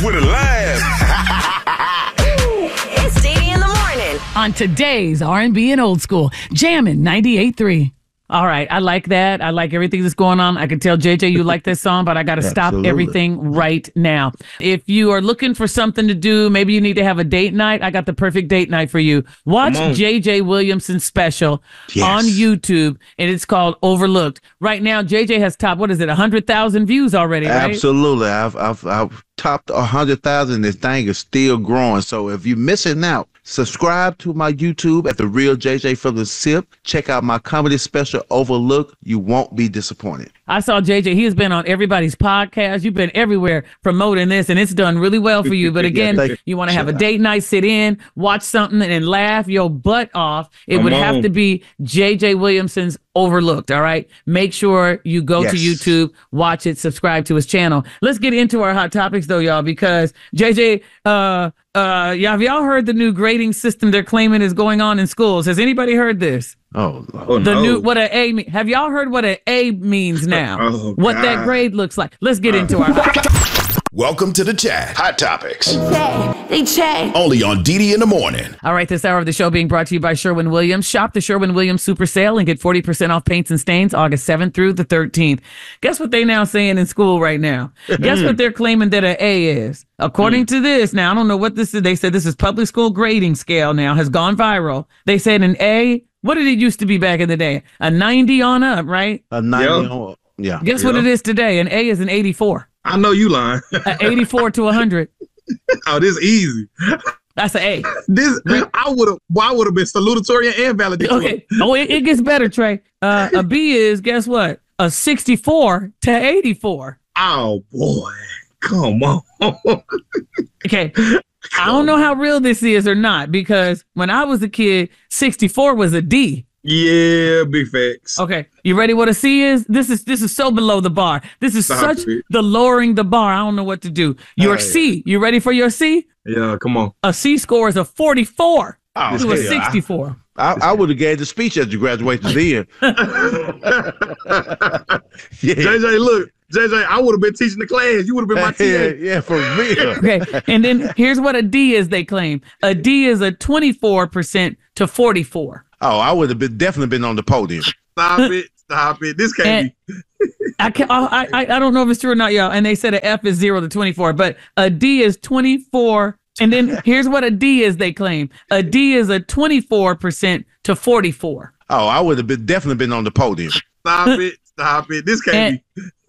With a laugh. It's Dee in the morning. On today's R&B and Old School, Jammin' 98.3. All right, I like that. I like everything that's going on. I can tell, JJ, you like this song, but I got to stop everything right now. If you are looking for something to do, maybe you need to have a date night, I got the perfect date night for you. Watch JJ Williamson's special on YouTube, and it's called Overlooked. Right now, JJ has topped, 100,000 views already, right? Absolutely. I've topped 100,000. This thing is still growing. So if you're missing out, subscribe to my YouTube at The Real JJ from the SIP. Check out my comedy special, Overlook. You won't be disappointed. I saw JJ. He has been on everybody's podcast. You've been everywhere promoting this, and it's done really well for you. But again, you want to have a date night, sit in, watch something, and laugh your butt off. It would have to be JJ Williamson's Overlooked. All right. Make sure you go to YouTube, watch it, subscribe to his channel. Let's get into our hot topics, though, y'all, because JJ, have y'all heard the new grading system they're claiming is going on in schools? Has anybody heard this? What an A mean? Have y'all heard what an A means now? What that grade looks like? Let's get into our Welcome to the chat. Hot Topics. They chat. Only on Dee in the morning. All right, this hour of the show being brought to you by Sherwin-Williams. Shop the Sherwin-Williams Super Sale and get 40% off paints and stains August 7th through the 13th. Guess what they now saying in school right now? Guess what they're claiming that an A is? According to this, now I don't know what this is. They said this is public school grading scale now, has gone viral. They said an A, what did it used to be back in the day? A 90 on up, right? A 90 on up. Yeah. Guess what it is today? An A is an 84. I know you lying. 84 to 100. Oh, this is easy. That's an A. I would have been salutatory and valedictorian. Okay. Oh, it gets better, Trey. A B is, guess what? A 64 to 84. Oh boy, come on. Okay. I don't know how real this is or not, because when I was a kid, 64 was a D. Yeah, big facts. Okay, you ready what a C is? This is so below the bar. This is the lowering the bar. I don't know what to do. Your C, you ready for your C? Yeah, come on. A C score is a 44 to a 64. I would have gave the speech at your graduation then. JJ, look. JJ, I would have been teaching the class. You would have been my TA. Yeah, for real. Okay, and then here's what a D is, they claim. A D is a 24% to 44. Oh, I would have definitely been on the podium. Stop it. This can't be. I don't know if it's true or not, y'all. And they said an F is 0 to 24, but a D is 24. And then here's what a D is, they claim. A D is a 24% to 44. Oh, I would have definitely been on the podium. Stop it. This can't be.